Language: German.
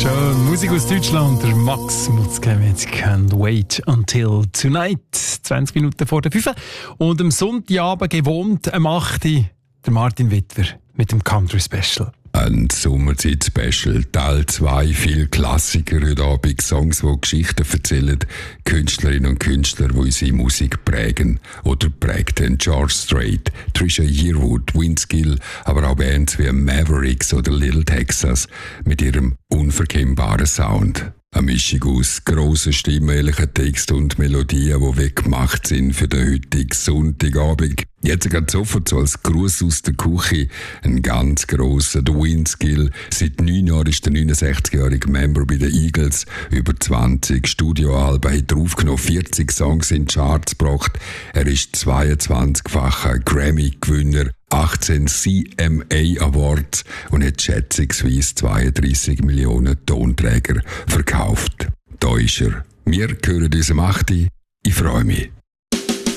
Schön. Musik aus Deutschland. Der Max Mutzke mit Can't Wait Until Tonight. 20 Minuten vor der 5. Und am Sonntagabend gewohnt am 8. der Martin Wittwer mit dem Country Special. Ein Sommerzeit-Special, Teil 2, viel Klassiker heute Abend, Songs, die Geschichten erzählen, Künstlerinnen und Künstler, die unsere Musik prägen oder prägten. George Strait, Trisha Yearwood, Vince Gill, aber auch Bands wie Mavericks oder Little Texas mit ihrem unverkennbaren Sound. Eine Mischung aus grossen Stimmen, ehrlichen Text und Melodien, die weggemacht sind für den heutigen Sonntagabend. Jetzt geht sofort so als Gruß aus der Küche ein ganz grosser, der Vince Gill. Seit 9 Jahren ist der 69-jährige Member bei den Eagles. Über 20 Studioalben hat er aufgenommen, 40 Songs in die Charts gebracht. Er ist 22-facher Grammy-Gewinner, 18 CMA Awards und hat schätzungsweise 32 Millionen Tonträger verkauft. Da ist er. Wir hören uns am 8. Ich freue mich.